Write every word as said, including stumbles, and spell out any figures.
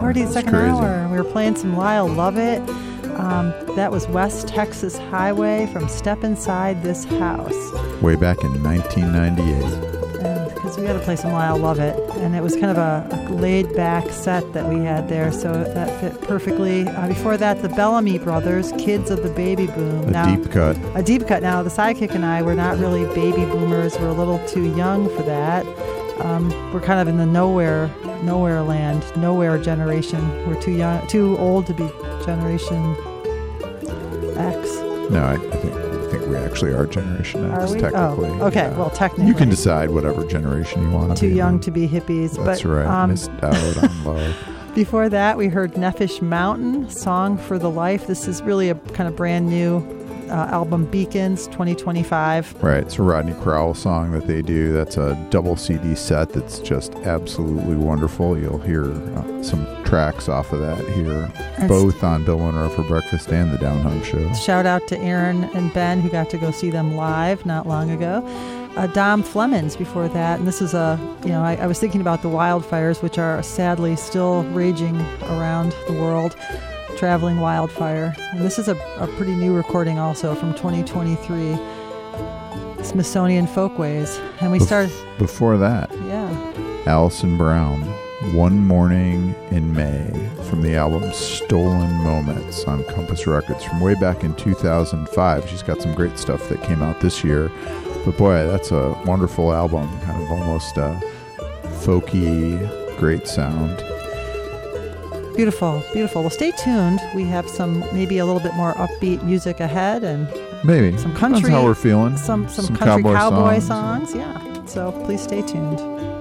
Party It's second crazy. hour. We were playing some Lyle Lovett. Um, that was West Texas Highway from Step Inside This House. Way back in nineteen ninety-eight. Because we got to play some Lyle Lovett. And it was kind of a, a laid-back set that we had there, so that fit perfectly. Uh, before that, the Bellamy Brothers, Kids of the Baby Boom. A now, deep cut. A deep cut. Now, the Sidekick and I, we're not really baby boomers. We're a little too young for that. Um, we're kind of in the nowhere, nowhere land, nowhere generation. We're too young, too old to be Generation X. No, I, I think I think we actually are Generation X, Are we? technically. Oh, okay. Yeah. Well, technically. You can decide whatever generation you want to Too be. young to be hippies. That's but, right. Um, Missed out on love. Before that, we heard Nefesh Mountain, Song for the Life. This is really a kind of brand new uh, album, Beacons, twenty twenty-five. Right. It's a Rodney Crowell song that they do. That's a double C D set that's just absolutely wonderful. You'll hear uh, some tracks off of that here, And both on Bill Monroe for Breakfast and the Down Home Show. Shout out to Aaron and Ben, who got to go see them live not long ago. Uh, Dom Flemons before that, and this is a, you know, I, I was thinking about the wildfires, which are sadly still raging around the world, traveling wildfire. And this is a, a pretty new recording also from twenty twenty-three, Smithsonian Folkways. And we Bef- started, Before that, yeah, Alison Brown, One Morning in May, from the album Stolen Moments on Compass Records from way back in two thousand five. She's got some great stuff that came out this year. But boy, that's a wonderful album, kind of almost a folky, great sound. beautiful, beautiful. Well, stay tuned. We have some maybe a little bit more upbeat music ahead, and Maybe. some country, Depends how we're feeling. some some, country cowboy, cowboy songs. songs. Yeah. So please stay tuned.